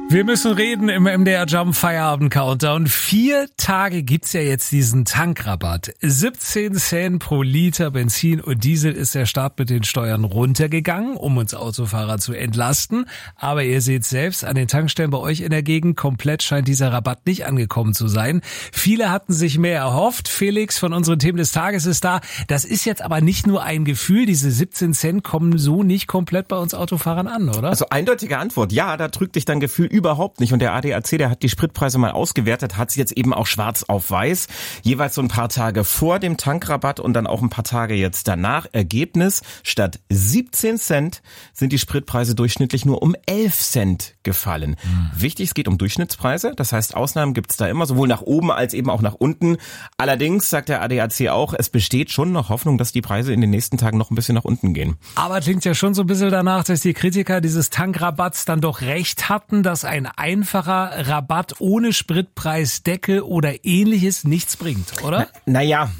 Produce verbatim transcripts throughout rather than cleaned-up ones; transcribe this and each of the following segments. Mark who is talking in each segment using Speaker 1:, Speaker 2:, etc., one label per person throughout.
Speaker 1: Wir müssen reden im M D R Jump Feierabend Countdown. Vier Tage gibt's ja jetzt diesen Tankrabatt. siebzehn Cent pro Liter Benzin und Diesel ist der Staat mit den Steuern runtergegangen, um uns Autofahrer zu entlasten. Aber ihr seht selbst, an den Tankstellen bei euch in der Gegend komplett scheint dieser Rabatt nicht angekommen zu sein. Viele hatten sich mehr erhofft. Felix von unseren Themen des Tages ist da. Das ist jetzt aber nicht nur ein Gefühl. Diese siebzehn Cent kommen so nicht komplett bei uns Autofahrern an, oder?
Speaker 2: Also eindeutige Antwort. Ja, da drückt dich dein Gefühl überhaupt nicht. Und der A D A C, der hat die Spritpreise mal ausgewertet, hat es jetzt eben auch schwarz auf weiß. Jeweils so ein paar Tage vor dem Tankrabatt und dann auch ein paar Tage jetzt danach. Ergebnis, statt siebzehn Cent sind die Spritpreise durchschnittlich nur um elf Cent gefallen. Mhm. Wichtig, es geht um Durchschnittspreise. Das heißt, Ausnahmen gibt es da immer, sowohl nach oben als eben auch nach unten. Allerdings sagt der A D A C auch, es besteht schon noch Hoffnung, dass die Preise in den nächsten Tagen noch ein bisschen nach unten gehen.
Speaker 1: Aber klingt ja schon so ein bisschen danach, dass die Kritiker dieses Tankrabatts dann doch recht hatten, dass ein einfacher Rabatt ohne Spritpreisdeckel oder ähnliches nichts bringt, oder?
Speaker 2: Na, naja.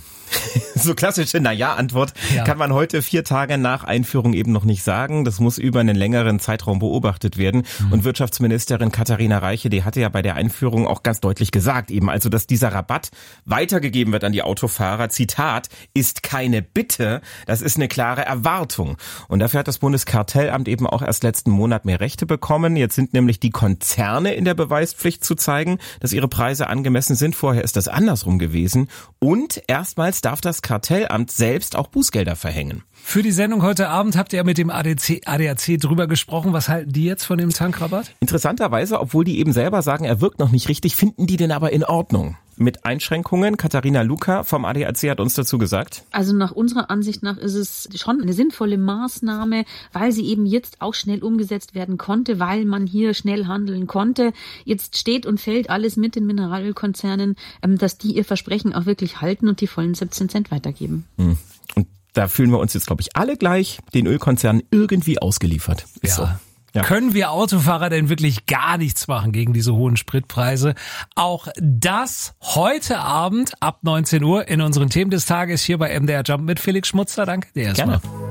Speaker 2: So klassische Naja-Antwort ja. Kann man heute vier Tage nach Einführung eben noch nicht sagen. Das muss über einen längeren Zeitraum beobachtet werden. Mhm. Und Wirtschaftsministerin Katharina Reiche, die hatte ja bei der Einführung auch ganz deutlich gesagt, eben also, dass dieser Rabatt weitergegeben wird an die Autofahrer. Zitat, ist keine Bitte, das ist eine klare Erwartung. Und dafür hat das Bundeskartellamt eben auch erst letzten Monat mehr Rechte bekommen. Jetzt sind nämlich die Konzerne in der Beweispflicht zu zeigen, dass ihre Preise angemessen sind. Vorher ist das andersrum gewesen. Und erstmals darf das Kartellamt selbst auch Bußgelder verhängen.
Speaker 1: Für die Sendung heute Abend habt ihr mit dem A D A C drüber gesprochen. Was halten die jetzt von dem Tankrabatt?
Speaker 2: Interessanterweise, obwohl die eben selber sagen, er wirkt noch nicht richtig, finden die den aber in Ordnung. Mit Einschränkungen. Katharina Luca vom A D A C hat uns dazu gesagt.
Speaker 3: Also nach unserer Ansicht nach ist es schon eine sinnvolle Maßnahme, weil sie eben jetzt auch schnell umgesetzt werden konnte, weil man hier schnell handeln konnte. Jetzt steht und fällt alles mit den Mineralölkonzernen, dass die ihr Versprechen auch wirklich halten und die vollen siebzehn Cent weitergeben.
Speaker 2: Hm. Und da fühlen wir uns jetzt, glaube ich, alle gleich den Ölkonzernen irgendwie ausgeliefert. Ist
Speaker 1: ja.
Speaker 2: so. Ja.
Speaker 1: Können wir Autofahrer denn wirklich gar nichts machen gegen diese hohen Spritpreise? Auch das heute Abend ab neunzehn Uhr in unseren Themen des Tages hier bei M D R Jump mit Felix Schmutzer. Danke dir erstmal.
Speaker 2: Gerne.